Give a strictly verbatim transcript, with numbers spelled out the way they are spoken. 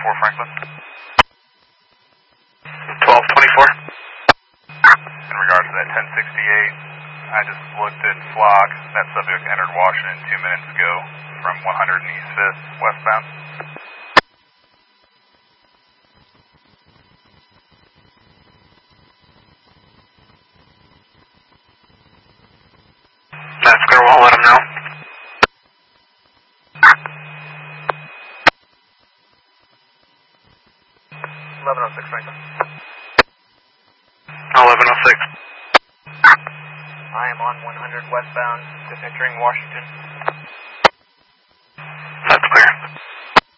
twenty-four Franklin. twelve twenty-four. In regards to that ten sixty-eight, I just looked at Flock. That subject entered Washington two minutes ago from one hundred and East fifth westbound. That's good, we'll let him know. eleven oh six Franklin. eleven oh six. I am on one hundred westbound, just entering Washington.